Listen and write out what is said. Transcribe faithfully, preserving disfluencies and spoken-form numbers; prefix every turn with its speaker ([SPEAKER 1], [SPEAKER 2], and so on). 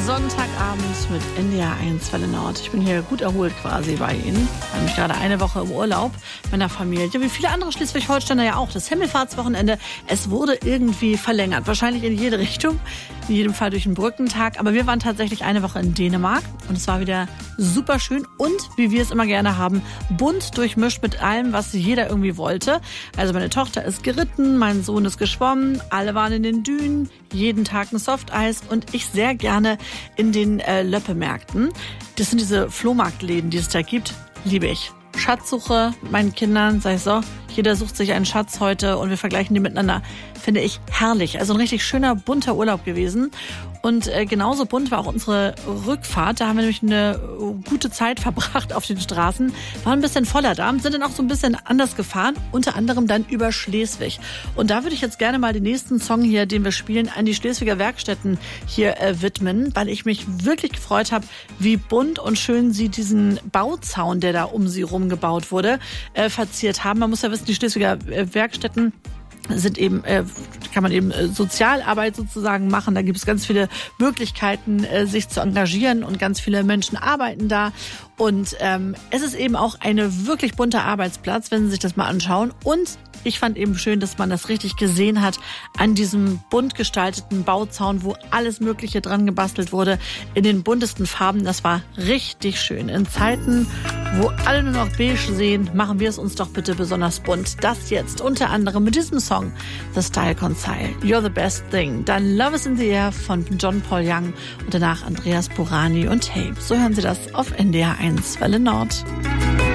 [SPEAKER 1] Sonntagabend mit N D R eins Welle Nord. Ich bin hier gut erholt quasi bei Ihnen. Ich war nämlich gerade eine Woche im Urlaub meiner Familie. Wie viele andere Schleswig-Holsteiner ja auch. Das Himmelfahrtswochenende, es wurde irgendwie verlängert. Wahrscheinlich in jede Richtung. In jedem Fall durch einen Brückentag. Aber wir waren tatsächlich eine Woche in Dänemark. Und es war wieder super schön. Und, wie wir es immer gerne haben, bunt durchmischt mit allem, was jeder irgendwie wollte. Also meine Tochter ist geritten, mein Sohn ist geschwommen. Alle waren in den Dünen. Jeden Tag ein Softeis. Und ich sehr gerne in den äh, Löppemärkten. Das sind diese Flohmarktläden, die es da gibt. Liebe ich. Schatzsuche mit meinen Kindern, sag ich so, jeder sucht sich einen Schatz heute und wir vergleichen die miteinander. Finde ich herrlich. Also ein richtig schöner, bunter Urlaub gewesen. Und äh, genauso bunt war auch unsere Rückfahrt. Da haben wir nämlich eine gute Zeit verbracht auf den Straßen. War ein bisschen voller da, sind dann auch so ein bisschen anders gefahren. Unter anderem dann über Schleswig. Und da würde ich jetzt gerne mal den nächsten Song hier, den wir spielen, an die Schleswiger Werkstätten hier äh, widmen, weil ich mich wirklich gefreut habe, wie bunt und schön sie diesen Bauzaun, der da um sie rum gebaut wurde, äh, verziert haben. Man muss ja wissen, die Schleswiger äh, Werkstätten sind eben, äh, kann man eben äh, Sozialarbeit sozusagen machen. Da gibt es ganz viele Möglichkeiten, äh, sich zu engagieren und ganz viele Menschen arbeiten da. Und ähm, es ist eben auch eine wirklich bunter Arbeitsplatz, wenn Sie sich das mal anschauen. Und ich fand eben schön, dass man das richtig gesehen hat an diesem bunt gestalteten Bauzaun, wo alles Mögliche dran gebastelt wurde, in den buntesten Farben. Das war richtig schön. In Zeiten, wo alle nur noch beige sehen, machen wir es uns doch bitte besonders bunt. Das jetzt unter anderem mit diesem Song, The Style Concile, You're the Best Thing. Dann Love is in the Air von John Paul Young und danach Andreas Burani und Hey. So hören Sie das auf N D R eins Welle Nord.